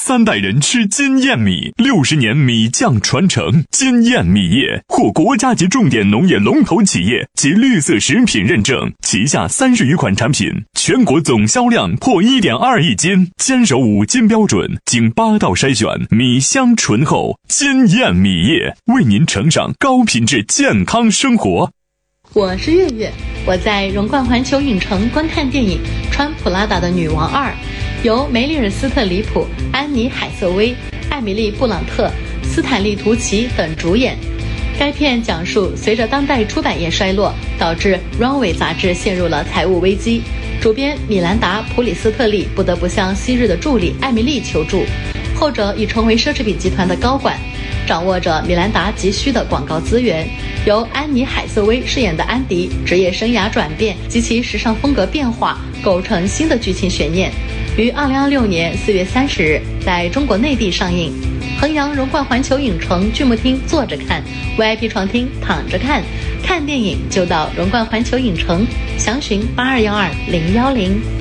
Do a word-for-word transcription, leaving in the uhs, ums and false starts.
三代人吃金燕米，六十年米酱传承。金燕米业获国家级重点农业龙头企业及绿色食品认证，旗下三十余款产品，全国总销量破 一点二亿斤，坚守五金标准，经八道筛选，米香醇厚。金燕米业为您呈上高品质健康生活。 我是月月，我在荣冠环球影城观看电影《穿普拉达的女王二》，由梅丽尔·斯特里普、安妮·海瑟薇、艾米丽·布朗特、斯坦利·图奇等主演。该片讲述随着当代出版业衰落，导致 Runway 杂志陷入了财务危机，主编米兰达·普里斯特利不得不向昔日的助理艾米丽求助，后者已成为奢侈品集团的高管，掌握着米兰达急需的广告资源。由安妮·海瑟薇饰演的安迪职业生涯转变及其时尚风格变化，构成新的剧情悬念，于二零二六年四月三十日在中国内地上映。衡阳荣冠环球影城剧目厅坐着看， V I P 床厅躺着看，看电影就到荣冠环球影城，详询八二幺二零幺零。